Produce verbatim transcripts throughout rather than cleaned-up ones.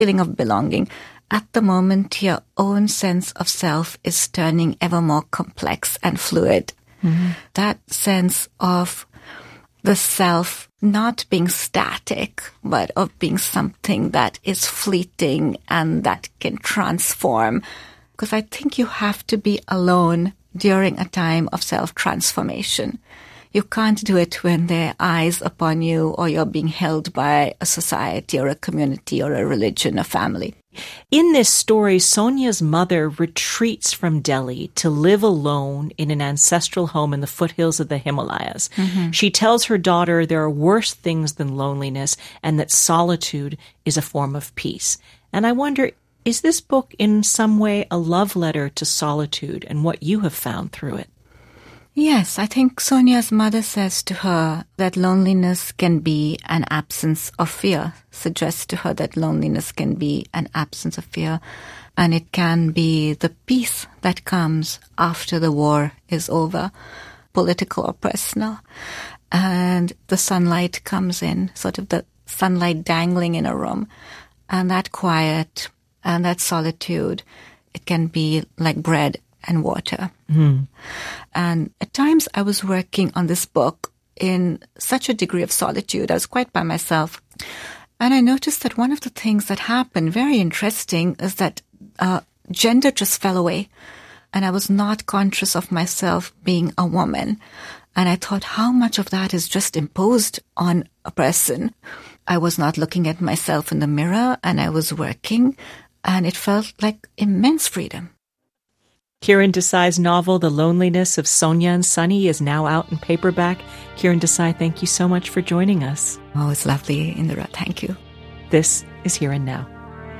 feeling of belonging. At the moment, your own sense of self is turning ever more complex and fluid. Mm-hmm. That sense of the self not being static, but of being something that is fleeting and that can transform. Because I think you have to be alone during a time of self-transformation. You can't do it when there are eyes upon you or you're being held by a society or a community or a religion or family. In this story, Sonia's mother retreats from Delhi to live alone in an ancestral home in the foothills of the Himalayas. Mm-hmm. She tells her daughter there are worse things than loneliness and that solitude is a form of peace. And I wonder, is this book in some way a love letter to solitude and what you have found through it? Yes, I think Sonia's mother says to her that loneliness can be an absence of fear, suggests to her that loneliness can be an absence of fear, and it can be the peace that comes after the war is over, political or personal, and the sunlight comes in, sort of the sunlight dangling in a room, and that quiet and that solitude, it can be like bread and water. Mm. And at times I was working on this book in such a degree of solitude. I was quite by myself. And I noticed that one of the things that happened, very interesting, is that uh, gender just fell away. And I was not conscious of myself being a woman. And I thought, how much of that is just imposed on a person? I was not looking at myself in the mirror, and I was working, and it felt like immense freedom. Kiran Desai's novel, The Loneliness of Sonia and Sunny, is now out in paperback. Kiran Desai, thank you so much for joining us. Oh, it's lovely, Indira. Thank you. This is Here and Now.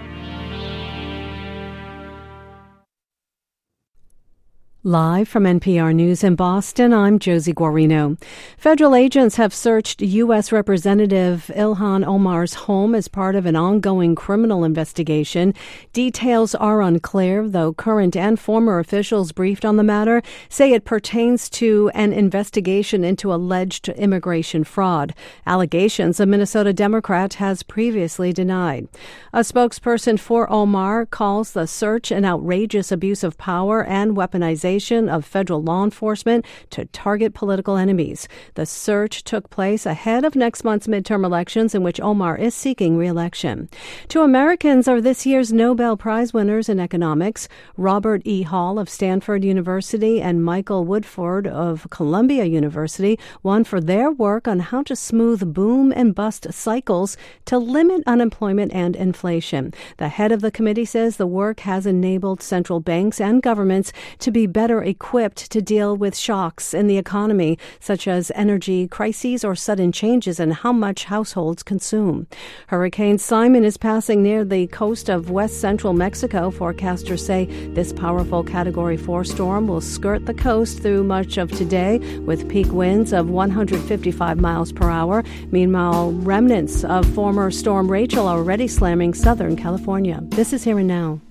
Live from N P R News in Boston, I'm Josie Guarino. Federal agents have searched U S. Representative Ilhan Omar's home as part of an ongoing criminal investigation. Details are unclear, though current and former officials briefed on the matter say it pertains to an investigation into alleged immigration fraud. Allegations a Minnesota Democrat has previously denied. A spokesperson for Omar calls the search an outrageous abuse of power and weaponization of federal law enforcement to target political enemies. The search took place ahead of next month's midterm elections in which Omar is seeking re-election. Two Americans are this year's Nobel Prize winners in economics. Robert E. Hall of Stanford University and Michael Woodford of Columbia University won for their work on how to smooth boom and bust cycles to limit unemployment and inflation. The head of the committee says the work has enabled central banks and governments to be better equipped to deal with shocks in the economy, such as energy crises or sudden changes in how much households consume. Hurricane Simon is passing near the coast of west central Mexico. Forecasters say this powerful Category four storm will skirt the coast through much of today with peak winds of one hundred fifty-five miles per hour. Meanwhile, remnants of former Storm Rachel are already slamming Southern California. This is Here and Now.